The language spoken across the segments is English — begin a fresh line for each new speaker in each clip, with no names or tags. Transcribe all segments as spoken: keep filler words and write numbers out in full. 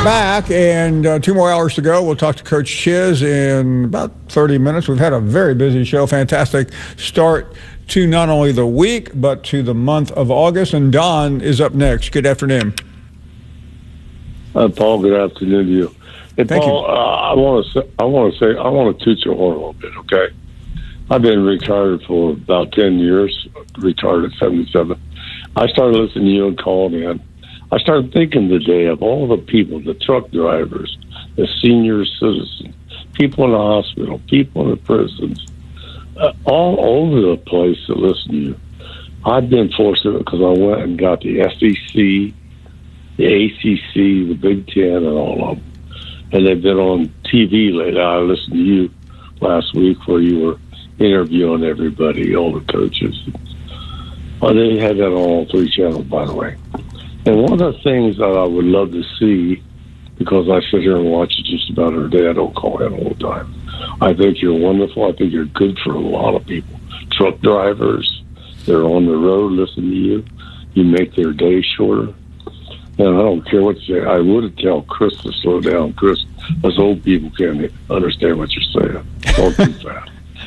Back, and uh, two more hours to go. We'll talk to Coach Chiz in about thirty minutes. We've had a very busy show. Fantastic start to not only the week, but to the month of August. And Don is up next. Good afternoon.
Uh, Paul, good afternoon to you. Hey,
Thank
Paul,
you.
Uh, I want to say, I want to say, I want to toot your horn a little bit, okay? I've been retired for about ten years, retired at seventy-seven. I started listening to you and calling in. I started thinking today of all the people, the truck drivers, the senior citizens, people in the hospital, people in the prisons, uh, all over the place that listen to you. I've been fortunate because I went and got the S E C, the A C C, the Big Ten, and all of them. And they've been on T V lately. I listened to you last week where you were interviewing everybody, all the coaches. Well, they had that on all three channels, by the way. And one of the things that I would love to see, because I sit here and watch it just about every day, I don't call in all the time. I think you're wonderful. I think you're good for a lot of people. Truck drivers, they're on the road listening to you. You make their day shorter. And I don't care what you say. I would tell Chris to slow down. Chris, us old people can't understand what you're saying. Don't do that.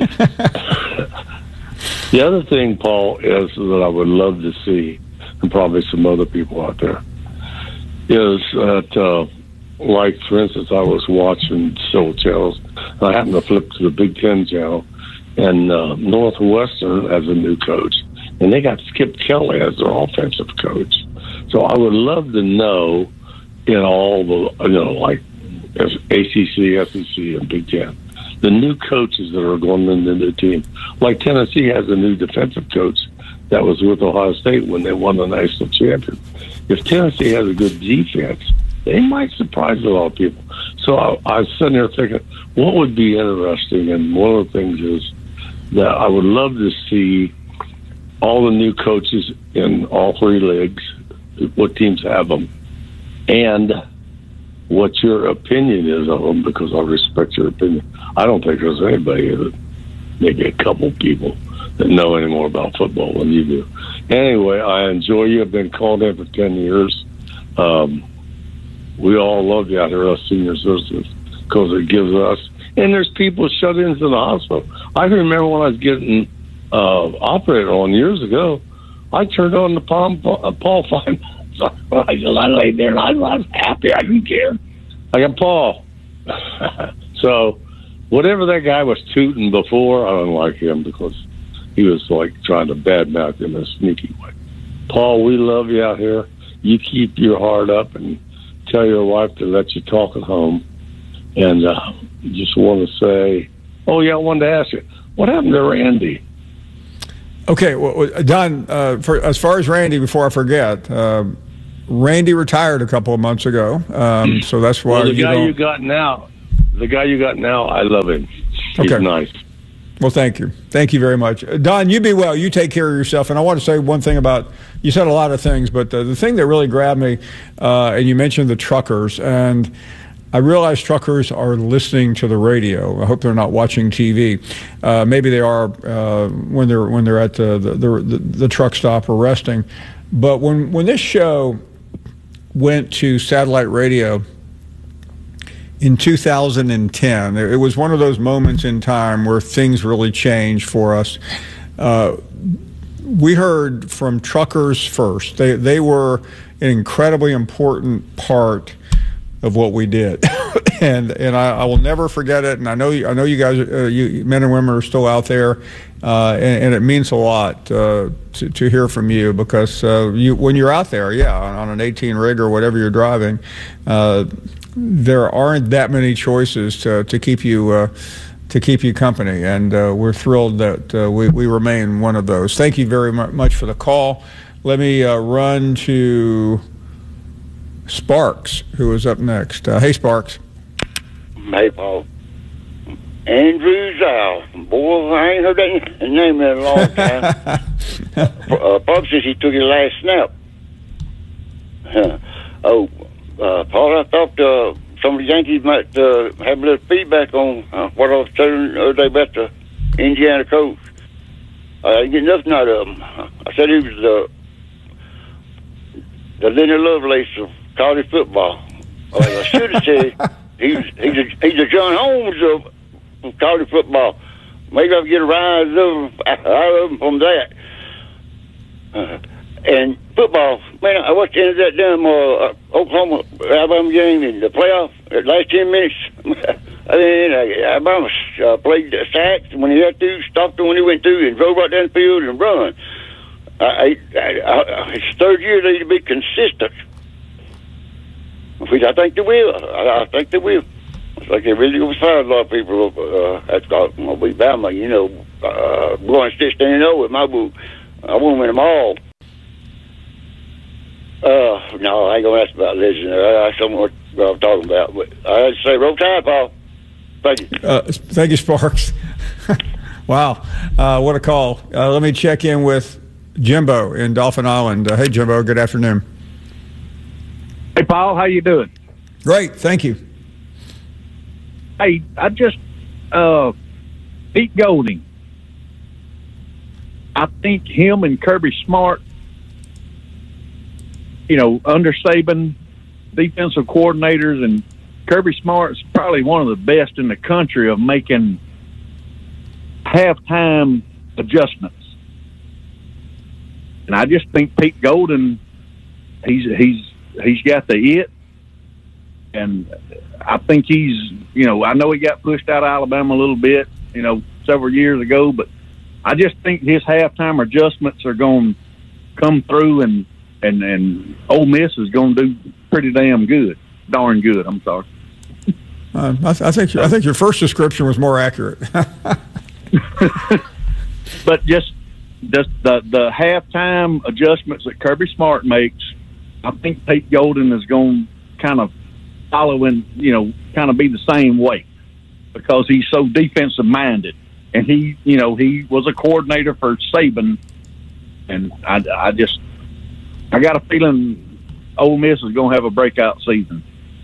The other thing, Paul, is that I would love to see, and probably some other people out there, is that, uh, like, for instance, I was watching several channels, and I happened to flip to the Big Ten channel, and uh, Northwestern has a new coach, and they got Skip Kelly as their offensive coach. So I would love to know in all the, you know, like A C C, S E C, and Big Ten, the new coaches that are going into the team. Like Tennessee has a new defensive coach that was with Ohio State when they won the national championship. If Tennessee has a good defense, they might surprise a lot of people. So I, I was sitting there thinking, what would be interesting? And one of the things is that I would love to see all the new coaches in all three leagues, what teams have them, and what your opinion is of them, because I respect your opinion. I don't think there's anybody, that, maybe a couple people, that know any more about football than you do. Anyway, I enjoy you. I've been called in for ten years. Um, we all love you out here, us senior citizens, because it gives us, and there's people shut into the hospital. I remember when I was getting uh, operated on years ago, I turned on the Paul, uh, Paul Feynman. So I just I laid there and I was happy. I didn't care. I got Paul. So whatever that guy was tooting before, I don't like him because he was like trying to badmouth him in a sneaky way. Paul, we love you out here. You keep your heart up and tell your wife to let you talk at home. And uh, just want to say, oh yeah, I wanted to ask you, what happened to Randy?
Okay, well, Don, uh, for, as far as Randy, before I forget, uh, Randy retired a couple of months ago, um, so that's why
well, the
you
guy
don't...
you got now, the guy you got now, I love him. He's
okay.
nice.
Well, thank you. Thank you very much. Don, you be well. You take care of yourself. And I want to say one thing about, you said a lot of things, but the, the thing that really grabbed me, uh, and you mentioned the truckers, and I realize truckers are listening to the radio. I hope they're not watching T V. Uh, maybe they are uh, when they're when they're at the the, the the truck stop or resting. But when when this show went to satellite radio in two thousand ten, it was one of those moments in time where things really changed for us. Uh, we heard from truckers first. They they were an incredibly important part of what we did, and and I, I will never forget it. And I know I know you guys, uh, you men and women, are still out there, uh, and, and it means a lot uh, to to hear from you, because uh, you when you're out there, yeah, on, on an eighteen rig or whatever you're driving, uh, there aren't that many choices to to keep you uh, to keep you company, and uh, we're thrilled that uh, we we remain one of those. Thank you very much for the call. Let me uh, run to Sparks, who is up next. Uh, hey, Sparks.
Hey, Paul. Andrew Zal. Boy, I ain't heard that name in a long time. uh, probably since he took his last snap. Huh. Oh, uh, Paul, I thought uh, some of the Yankees might uh, have a little feedback on uh, what I was telling the other day about the Indiana coach. I didn't get nothing out of him. I said he was the, the Lenny Lovelace of college football. Well, I should have said he's he's a, he's a John Holmes of college football. Maybe I'll get a rise of, out of him from that. Uh, and football, man, I watched the end of that damn uh, Oklahoma Alabama game in the playoff. The last ten minutes, I mean, uh, Alabama uh, played the sacks when he had to, stopped him when he went through, and drove right down the field and run. I, I, I, it's third year they need to be consistent. Which I think they will. I, I think they will. It's like they really going to fire a lot of people. Uh, that's got to be Bama, you know, uh, going sixteen and oh with my boot. I want to win them all. Uh, no, I ain't going to ask about legend. I, I don't know what I'm talking about. But I had to say, roll tide, Paul. Thank you.
Uh, thank you, Sparks. Wow. Uh, what a call. Uh, let me check in with Jimbo in Dauphin Island. Uh, hey, Jimbo. Good afternoon.
Hey, Paul. How you doing?
Great. Thank you.
Hey, I just, uh, Pete Golding. I think him and Kirby Smart, you know, under Saban, defensive coordinators, and Kirby Smart's probably one of the best in the country of making halftime adjustments. And I just think Pete Golding, he's he's he's got the it, and I think he's, you know, I know he got pushed out of Alabama a little bit, you know, several years ago, but I just think his halftime adjustments are going to come through, and and and Ole Miss is going to do pretty damn good, darn good. I'm sorry.
Uh, I, th- I think I think your first description was more accurate.
But just just the the halftime adjustments that Kirby Smart makes, I think Pete Golding is going to kind of follow in, you know, kind of be the same way, because he's so defensive minded, and he, you know, he was a coordinator for Saban, and I, I just I got a feeling Ole Miss is going to have a breakout season.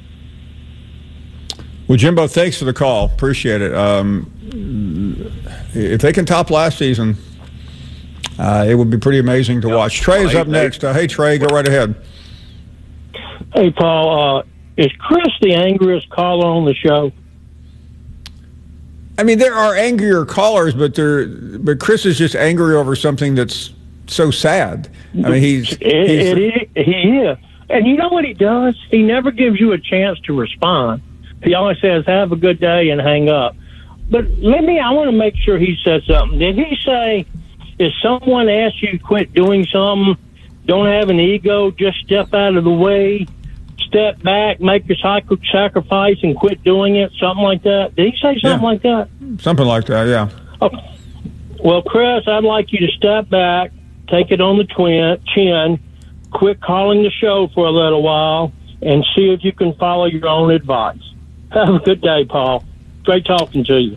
Well, Jimbo, thanks for the call. Appreciate it. Um, if they can top last season, uh, it would be pretty amazing to watch. Trey is up next. Uh, hey, Trey, go right ahead.
Hey, Paul. Uh, is Chris the angriest caller on the show?
I mean, there are angrier callers, but they're, but Chris is just angry over something that's so sad. I mean, he's, he's
it, it, it, he is. And you know what he does? He never gives you a chance to respond. He always says, have a good day, and hang up. But let me, I want to make sure he said something. Did he say, if someone asks you to quit doing something, don't have an ego, just step out of the way, step back, make your sacrifice, and quit doing it, something like that? Did he say something
yeah.
like that?
Something like that, yeah.
Okay. Well, Chris, I'd like you to step back, take it on the twin, chin, quit calling the show for a little while, and see if you can follow your own advice. Have a good day, Paul. Great talking to you.